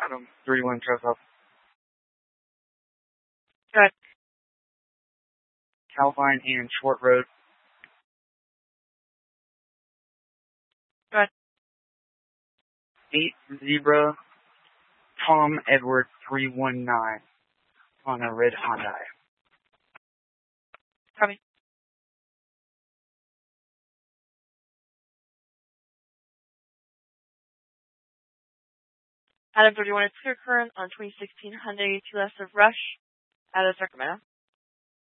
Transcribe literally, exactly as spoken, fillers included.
Adam, three one truck up. Good. Calvine and Short Road. Good. eight Zebra, Tom Edward three one nine on a red Hyundai. Copy. Adam thirty-one, it's clear current on twenty sixteen Hyundai T-Less of Rush out of Sacramento.